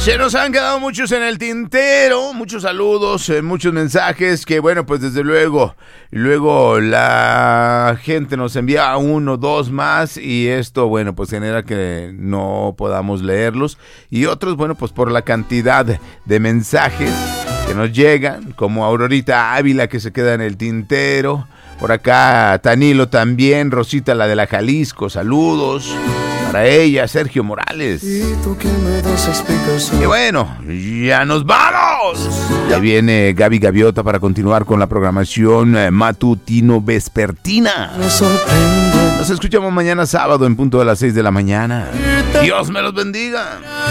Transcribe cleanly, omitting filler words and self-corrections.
Se nos han quedado muchos en el tintero, muchos saludos, muchos mensajes que bueno, pues desde luego la gente nos envía uno, dos más y esto bueno, pues genera que no podamos leerlos y otros bueno, pues por la cantidad de mensajes que nos llegan, como Aurorita Ávila que se queda en el tintero, por acá Tanilo también, Rosita la de la Jalisco, saludos. Para ella, Sergio Morales. Y bueno, ya nos vamos. Ya viene Gaby Gaviota para continuar con la programación matutino-vespertina. Nos escuchamos mañana sábado en punto de las 6 de la mañana. Dios me los bendiga.